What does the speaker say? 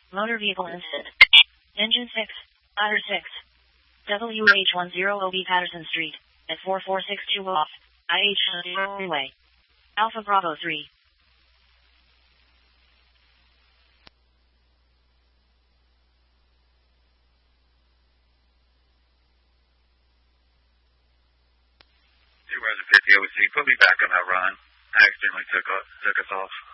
Motor vehicle incident. Engine 6, Ladder 6. WH10OB Patterson Street, at 4462 off, IH Freeway. Alpha Bravo 3. Supervisor 50 OC, put me back on that run. I accidentally took us off.